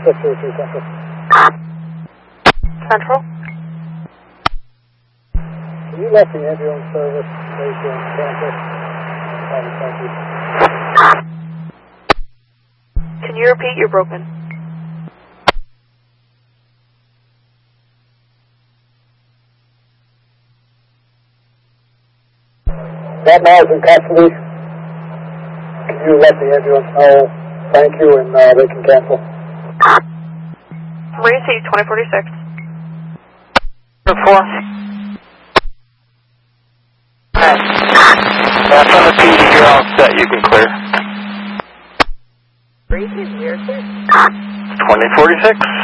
632 Central. Central? Can you let the ambulance service station cancel? Thank you. Can you repeat? You're broken. That now is in custody. Can you let the ambulance know? Thank you, and they can cancel. Receipt 2046. 4. That's on the PD, you're all set, you can clear. 320. 2046.